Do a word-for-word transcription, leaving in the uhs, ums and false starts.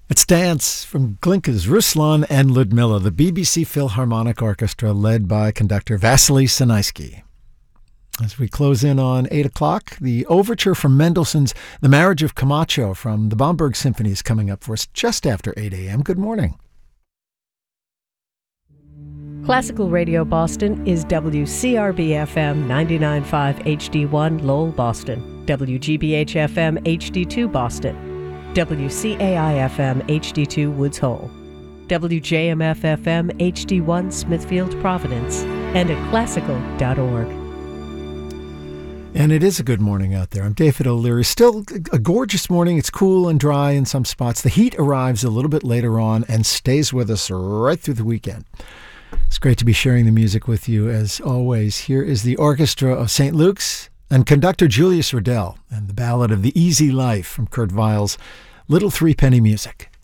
It's Dance from Glinka's Ruslan and Ludmilla, the B B C Philharmonic Orchestra led by conductor Vasily Sinaisky. As we close in on eight o'clock, the overture from Mendelssohn's The Marriage of Camacho from the Bomberg Symphony is coming up for us just after eight a.m. Good morning. Classical Radio Boston is W C R B F M ninety-nine point five H D one Lowell, Boston, W G B H F M H D two Boston, W C A I F M H D two Woods Hole, W J M F F M H D one Smithfield, Providence, and at classical dot org. And it is a good morning out there. I'm David O'Leary. Still a gorgeous morning. It's cool and dry in some spots. The heat arrives a little bit later on and stays with us right through the weekend. It's great to be sharing the music with you as always. Here is the Orchestra of Saint Luke's and conductor Julius Riddell and the Ballad of the Easy Life from Kurt Weill's Little Three Penny Music.